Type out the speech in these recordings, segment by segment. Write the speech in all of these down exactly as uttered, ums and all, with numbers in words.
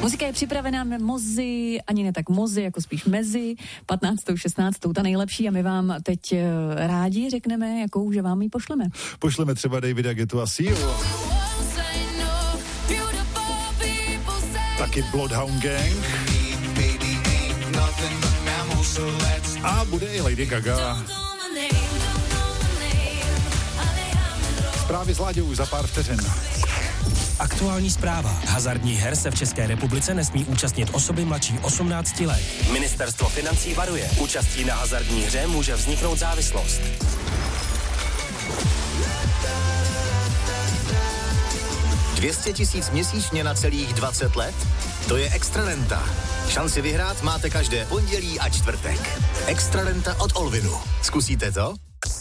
Muzika je připravená mozy, ani ne tak mozy, jako spíš mezi, patnáctou, šestnáctou, ta nejlepší a my vám teď rádi řekneme, jakou, že vám ji pošleme. Pošleme třeba Davida Guettu a Seal. Taky Bloodhound Gang. A bude i Lady Gaga. Zprávy s Láďou za pár vteřin. Aktuální zpráva. Hazardních her se v České republice nesmí účastnit osoby mladší osmnácti let. Ministerstvo financí varuje. Účastí na hazardní hře může vzniknout závislost. dvě stě tisíc měsíčně na celých dvacet let? To je Extra Renta. Šanci vyhrát máte každé pondělí a čtvrtek. Extra Renta od Olvinu. Zkusíte to?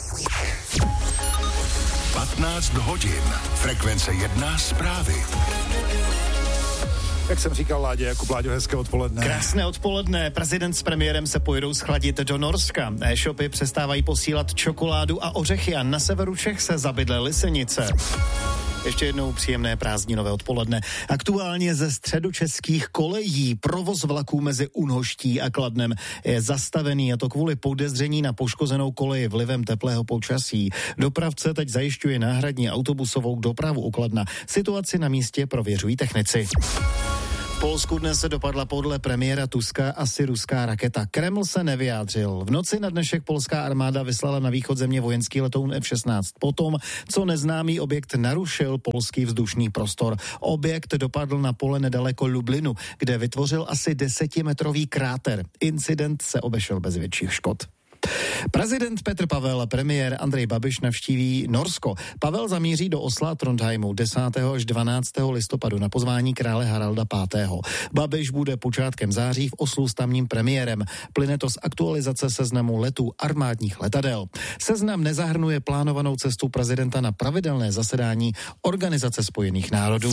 patnáct hodin. Frekvence jedna zprávy. Jak jsem říkal, Ládě, jako Láďo, hezké odpoledne. Krásné odpoledne. Prezident s premiérem se pojedou schladit do Norska. E-shopy přestávají posílat čokoládu a ořechy a na severu Čech se zabydlely sinice. Ještě jednou příjemné prázdninové odpoledne. Aktuálně ze středočeských kolejí provoz vlaků mezi Únhoští a Kladnem je zastavený, a to kvůli podezření na poškozenou koleji vlivem teplého počasí. Dopravce teď zajišťuje náhradní autobusovou dopravu u Kladna. Situaci na místě prověřují technici. V Polsku dnes se dopadla podle premiéra Tuska asi ruská raketa. Kreml se nevyjádřil. V noci na dnešek polská armáda vyslala na východ země vojenský letoun F šestnáct. Potom, co neznámý objekt narušil polský vzdušný prostor. Objekt dopadl na pole nedaleko Lublinu, kde vytvořil asi desetimetrový kráter. Incident se obešel bez větších škod. Prezident Petr Pavel a premiér Andrej Babiš navštíví Norsko. Pavel zamíří do Osla a Trondheimu desátého až dvanáctého listopadu na pozvání krále Haralda pátého. Babiš bude počátkem září v Oslu s tamním premiérem. Plyne to z aktualizace seznamu letů armádních letadel. Seznam nezahrnuje plánovanou cestu prezidenta na pravidelné zasedání Organizace spojených národů.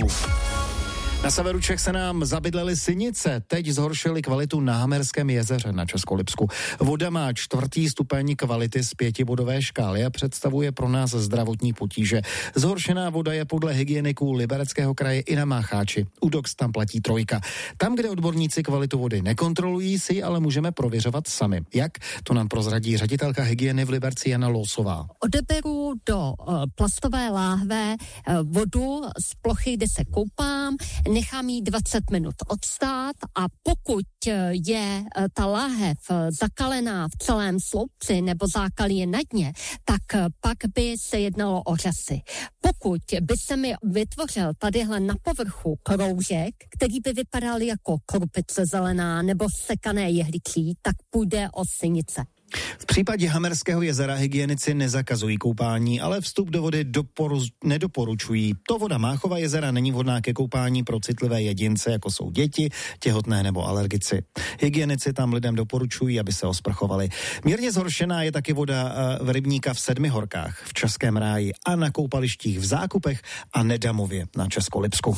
Na severu Čech se nám zabydlely sinice, teď zhoršily kvalitu na Hamerském jezeře na Českolipsku. Voda má čtvrtý stupeň kvality z pětibodové škály a představuje pro nás zdravotní potíže. Zhoršená voda je podle hygieniků Libereckého kraje i na Mácháči. U Dox tam platí trojka. Tam, kde odborníci kvalitu vody nekontrolují, si ale můžeme prověřovat sami. Jak? To nám prozradí ředitelka hygieny v Liberci Jana Losová. Odeberu do uh, plastové láhve uh, vodu z plochy, kde se koupám, nechám jí dvacet minut odstát a pokud je ta láhev zakalená v celém sloupci nebo zákalí je na dně, tak pak by se jednalo o řasy. Pokud by se mi vytvořil tadyhle na povrchu kroužek, který by vypadal jako krupice zelená nebo sekané jehličí, tak půjde o sinice. V případě Hamerského jezera hygienici nezakazují koupání, ale vstup do vody doporu, nedoporučují. To voda Máchova jezera není vhodná ke koupání pro citlivé jedince, jako jsou děti, těhotné nebo alergici. Hygienici tam lidem doporučují, aby se osprchovali. Mírně zhoršená je taky voda v rybníka v Sedmihorkách, v Českém ráji a na koupalištích v Zákupech a Nedamově na Českolipsku.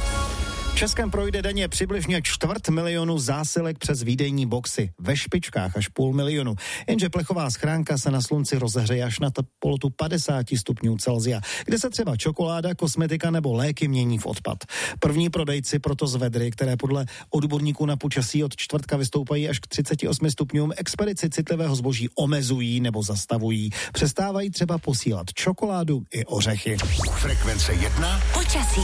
V Českém projde denně přibližně čtvrt milionu zásilek přes výdejní boxy, ve špičkách až půl milionu. Jenže plechová schránka se na slunci rozehřeje až na teplotu padesát stupňů Celsia, kde se třeba čokoláda, kosmetika nebo léky mění v odpad. První prodejci proto z vedry, které podle odborníků na počasí od čtvrtka vystoupají až k třicet osm stupňům, expedici citlivého zboží omezují nebo zastavují. Přestávají třeba posílat čokoládu i ořechy. Frekvence jedna. Počasí.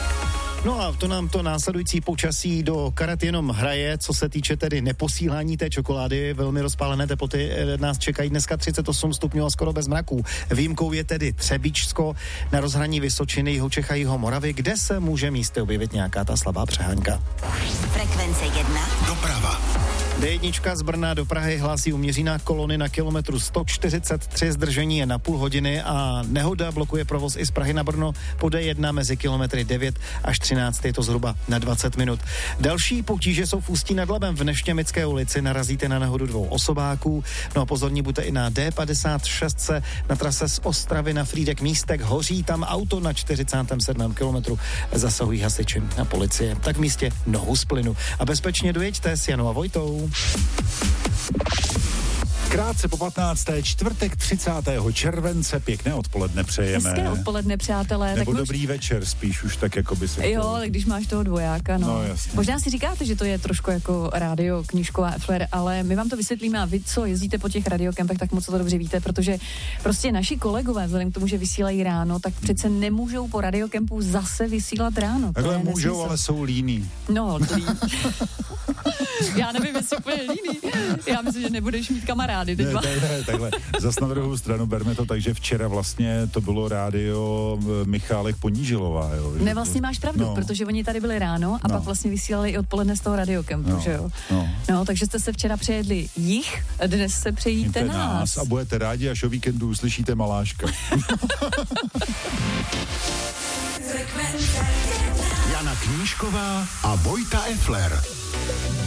No a to nám to následující počasí do karet jenom hraje, co se týče tedy neposílání té čokolády. Velmi rozpálené teploty nás čekají dneska třicet osm stupňů a skoro bez mraků. Výjimkou je tedy Třebíčsko na rozhraní Vysočiny, Jihočecha, Jihomoravy, kde se může místy objevit nějaká ta slabá přehánka. Frekvence jedna. Doprava. D jedna z Brna do Prahy hlásí u Měřína kolony na kilometru sto čtyřicet tři, zdržení je na půl hodiny a nehoda blokuje provoz i z Prahy na Brno po D jedna mezi kilometry devět až třináct, je to zhruba na dvacet minut. Další potíže jsou v Ústí nad Labem v Neštěmické ulici, narazíte na nehodu dvou osobáků. No a pozorní buďte i na D padesát šest na trase z Ostravy na Frýdek Místek, hoří tam auto na čtyřicátém sedmém kilometru, zasahují hasiči a policie. Tak v místě nohu z plynu. A bezpečně dojeďte s Janou a Vojtou. Krátce po patnácté čtvrtek třicátého července, pěkné odpoledne přejeme. Hezké odpoledne, přátelé. Nebo tak dobrý už... večer, spíš už tak, jako by se... Jo, to... ale když máš toho dvojáka, no. no jasně. Možná si říkáte, že to je trošku jako rádio, knížková affair, ale my vám to vysvětlíme a vy, co jezdíte po těch radiokempech, tak moc to dobře víte, protože prostě naši kolegové, vzhledem k tomu, že vysílají ráno, tak přece nemůžou po radiokempu zase vysílat ráno. Takhle můžou, nesmysl. Ale jsou líní. No, líní. Já nevím, jestli úplně líný. Já myslím, že nebudeš mít kamarády. Ne, takhle, takhle. Zas na druhou stranu berme to tak, že včera vlastně to bylo rádio Michálek Ponížilová. Jo, ne, vlastně máš pravdu, no. Protože oni tady byli ráno a no. Pak vlastně vysílali i odpoledne z toho radiokempu, no. Že jo? No. No, takže jste se včera přejedli jich, dnes se přejíte nás. nás. A budete rádi, až o víkendu uslyšíte Maláška. Jana Knížková a Vojta Effler.